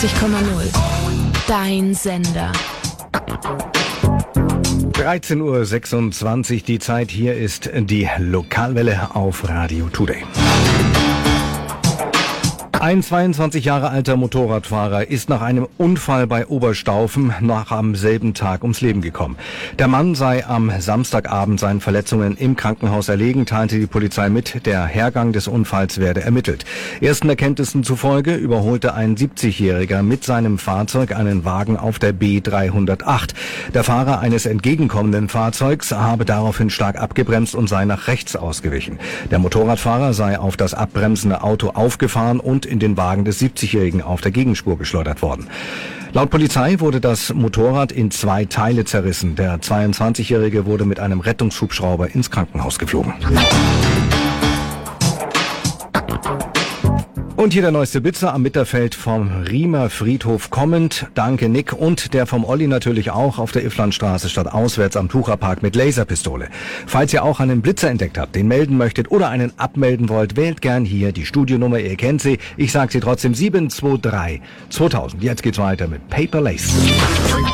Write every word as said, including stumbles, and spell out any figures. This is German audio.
einundneunzig Komma null. Dein Sender. dreizehn Uhr sechsundzwanzig, die Zeit. Hier ist die Lokalwelle auf Radio Today. Ein zweiundzwanzig Jahre alter Motorradfahrer ist nach einem Unfall bei Oberstaufen noch am selben Tag ums Leben gekommen. Der Mann sei am Samstagabend seinen Verletzungen im Krankenhaus erlegen, teilte die Polizei mit. Der Hergang des Unfalls werde ermittelt. Ersten Erkenntnissen zufolge überholte ein siebzigjähriger mit seinem Fahrzeug einen Wagen auf der B dreihundertacht. Der Fahrer eines entgegenkommenden Fahrzeugs habe daraufhin stark abgebremst und sei nach rechts ausgewichen. Der Motorradfahrer sei auf das abbremsende Auto aufgefahren und in den Wagen des siebzigjährigen auf der Gegenspur geschleudert worden. Laut Polizei wurde das Motorrad in zwei Teile zerrissen. Der zweiundzwanzigjährige wurde mit einem Rettungshubschrauber ins Krankenhaus geflogen. Und hier der neueste Blitzer am Mitterfeld vom Riemer Friedhof kommend. Danke Nick. Und der vom Olli natürlich auch auf der Ifflandstraße statt auswärts am Tucherpark mit Laserpistole. Falls ihr auch einen Blitzer entdeckt habt, den melden möchtet oder einen abmelden wollt, wählt gern hier die Studionummer. Ihr kennt sie. Ich sage sie trotzdem sieben zwei drei zweitausend. Jetzt geht's weiter mit Paper Lace.